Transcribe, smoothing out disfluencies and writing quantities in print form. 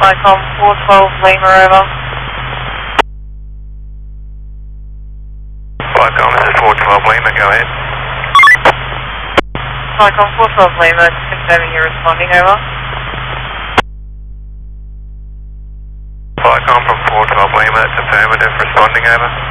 Flycom 412 Lima, over. Flycom, this is 412 Lima, go ahead. Flycom 412 Lima, confirming you're responding, over. Flycom from 412 Lima, that's affirmative, responding, over.